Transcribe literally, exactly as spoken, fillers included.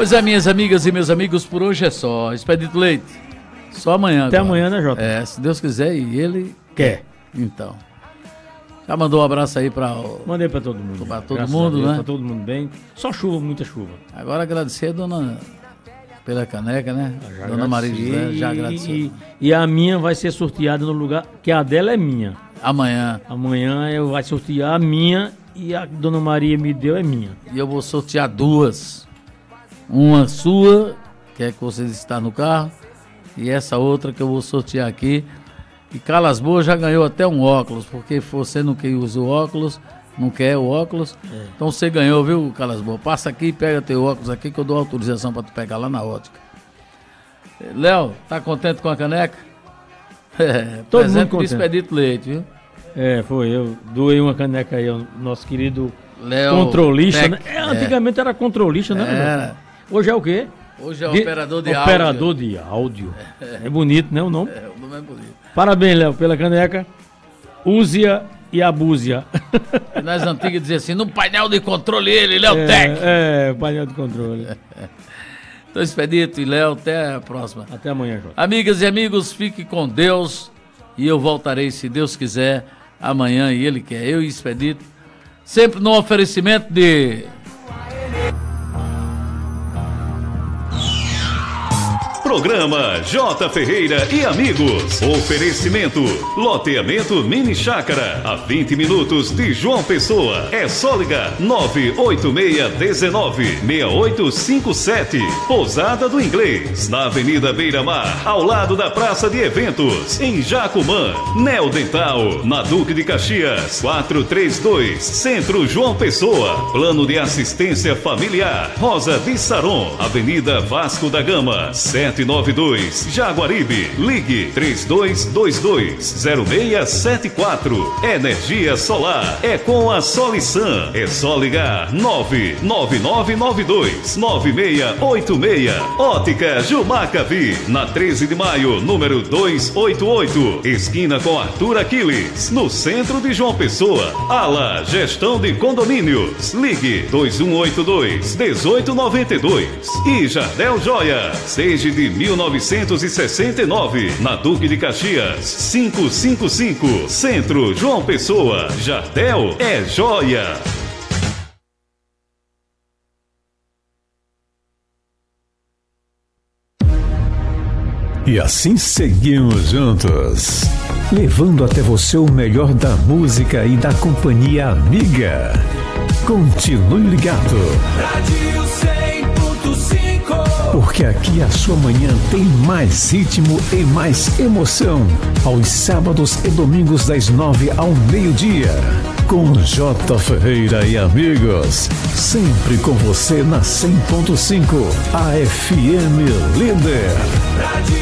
Pois é, minhas amigas e meus amigos, por hoje é só. Expedito Leite, só amanhã. Até agora. amanhã, né, Jota? É, se Deus quiser e ele Quer. Então. Já mandou um abraço aí para o... Mandei pra todo mundo. Pra todo Graças mundo, a Deus, né? Pra todo mundo bem. Só chuva, muita chuva. Agora agradecer a dona... Pela caneca, né? Já Dona Maria José, já e- agradeceu. E, e a minha vai ser sorteada no lugar, que a dela é minha. Amanhã. Amanhã eu vai sortear a minha e a Dona Maria me deu é minha. E eu vou sortear duas. Uma sua, que é que você está no carro, e essa outra que eu vou sortear aqui. E Calas Boas já ganhou até um óculos, porque você não quer usar o óculos, não quer o óculos. É. Então você ganhou, viu, Calas Boas? Passa aqui e pega teu óculos aqui que eu dou autorização para tu pegar lá na ótica. Léo, tá contente com a caneca? É, Todo mundo presente do contente. Expedito Leite, viu? É, foi. Eu doei uma caneca aí ao nosso querido Léo controlista, Tec, né? É, antigamente era controlista, né? Era. Hoje é o quê? Hoje é De- operador de Operador áudio. de áudio. É bonito, né, o nome? É, o nome é bonito. Parabéns, Léo, pela caneca. Use-a e abuse-a. E nas antigas dizia assim, no painel de controle ele, Léo Tec. É, é, painel de controle. Então, Expedito e Léo, até a próxima. Até amanhã, Jota. Amigas e amigos, fique com Deus e eu voltarei, se Deus quiser, amanhã e Ele quer. Eu e Expedito, sempre no oferecimento de... Programa J. Ferreira e Amigos. Oferecimento. Loteamento Mini Chácara. A vinte minutos de João Pessoa. É só ligar nove oito seis um nove, seis oito cinco sete. Pousada do Inglês. Na Avenida Beira Mar. Ao lado da Praça de Eventos. Em Jacumã. Neo Dental. Na Duque de Caxias. quatrocentos e trinta e dois. Centro João Pessoa. Plano de Assistência Familiar. Rosa de Saron. Avenida Vasco da Gama. sete nove dois Jaguaribe. Ligue três dois dois dois zero seis sete quatro. Energia solar é com a Solisan. É só ligar nove nove nove nove dois nove seis oito seis. Ótica Jumacavi. Na treze de maio, número duzentos e oitenta e oito. Esquina com Arthur Aquiles. No centro de João Pessoa. Ala Gestão de Condomínios. Ligue dois um oito dois um oito nove dois. E Jardel Joia. Desde de mil novecentos e sessenta e nove, na Duque de Caxias, quinhentos e cinquenta e cinco, Centro João Pessoa. Jardel é joia. E assim seguimos juntos, levando até você o melhor da música e da companhia amiga. Continue ligado. Rádio cem ponto cinco. Porque aqui a sua manhã tem mais ritmo e mais emoção. Aos sábados e domingos das nove ao meio-dia. Com J. Ferreira e amigos. Sempre com você na cem ponto cinco. A F M Líder.